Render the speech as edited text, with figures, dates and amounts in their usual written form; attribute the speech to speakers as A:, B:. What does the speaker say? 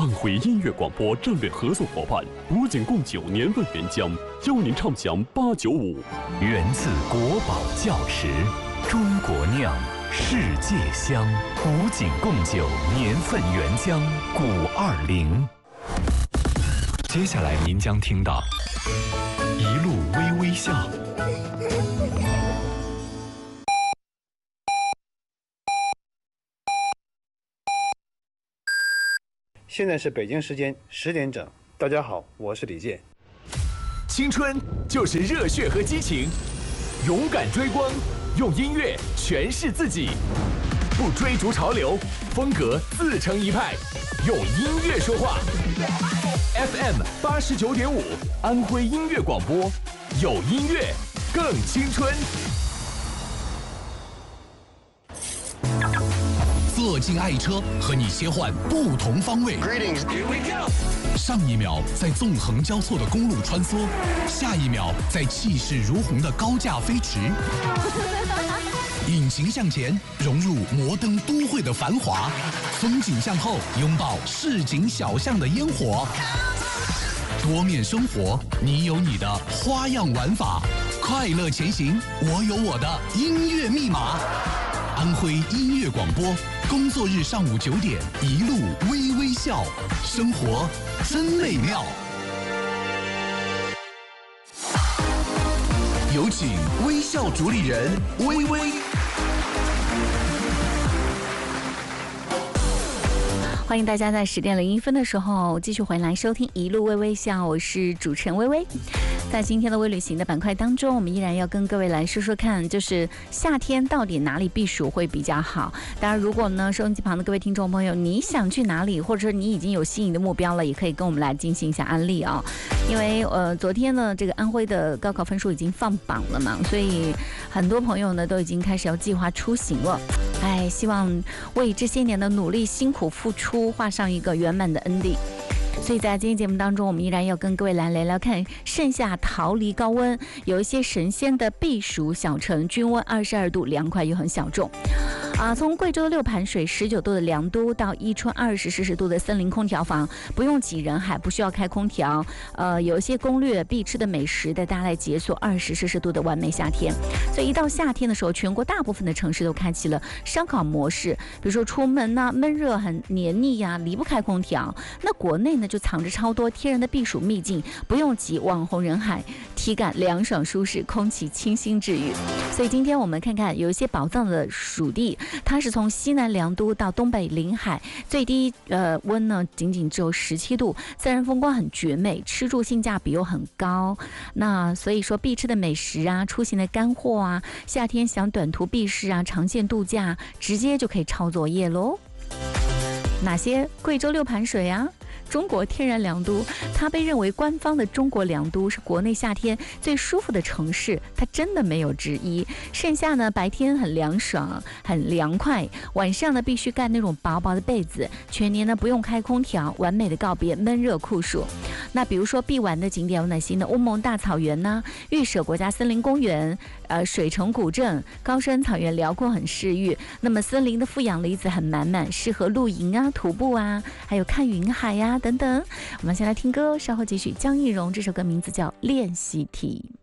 A: 安徽音乐广播战略合作伙伴古井贡酒年份原浆，邀您畅享895。
B: 源自国宝窖石，中国酿，世界香。古井贡酒年份原浆520。接下来您将听到一路微微笑。
C: 现在是北京时间10点整，大家好，我是李健。
D: 青春就是热血和激情，勇敢追光，用音乐诠释自己，不追逐潮流，风格自成一派，用音乐说话。FM 89.5，安徽音乐广播，有音乐更青春。
E: 坐进爱车，和你切换不同方位。上一秒在纵横交错的公路穿梭，下一秒在气势如虹的高架飞驰。引擎向前，融入摩登都会的繁华；风景向后，拥抱市井小巷的烟火。多面生活，你有你的花样玩法。快乐前行，我有我的音乐密码。安徽音乐广播，工作日上午9点，一路微微笑，生活真美妙。有请微笑主理人微微。
F: 欢迎大家在10点01分的时候继续回来收听一路微微笑，我是主持人微微。在今天的微旅行的板块当中，我们依然要跟各位来说说看，就是夏天到底哪里避暑会比较好。当然，如果呢收音机旁的各位听众朋友，你想去哪里，或者说你已经有心仪的目标了，也可以跟我们来进行一下安利啊。因为昨天呢，这个安徽的高考分数已经放榜了嘛，所以很多朋友呢都已经开始要计划出行了。希望为这些年的努力辛苦付出画上一个圆满的 ending。所以在今天节目当中，我们依然要跟各位来聊聊看盛夏逃离高温，有一些神仙的避暑小城，均温22度，凉快又很小众。从贵州的6盘水19度的凉都到伊春20摄氏度的森林空调房，不用挤人海，不需要开空调。有一些攻略必吃的美食带大家来解锁20摄氏度的完美夏天。所以一到夏天的时候，全国大部分的城市都开启了烧烤模式，比如说出门呢闷热很黏腻呀，离不开空调。那国内呢就藏着超多天然的避暑秘境，不用挤网红人海，体感凉爽舒适，空气清新治愈。所以今天我们看看有一些宝藏的属地，它是从西南凉都到东北临海，最低温呢仅仅只有17度，自然风光很绝美，吃住性价比又很高。那所以说必吃的美食啊，出行的干货啊，夏天想短途避世啊，长线度假，直接就可以抄作业喽。哪些？贵州6盘水啊，中国天然凉都，它被认为官方的中国凉都，是国内夏天最舒服的城市，它真的没有之一。盛夏呢，白天很凉爽，很凉快，晚上呢必须盖那种薄薄的被子，全年呢不用开空调，完美的告别闷热酷暑。那比如说必玩的景点有哪些呢？乌蒙大草原呢，玉舍国家森林公园，水城古镇，高山草原辽阔很适遇。那么森林的负氧离子很满满，适合露营啊、徒步啊，还有看云海呀等等。我们先来听歌，稍后继续。江一蓉这首歌名字叫《练习题》。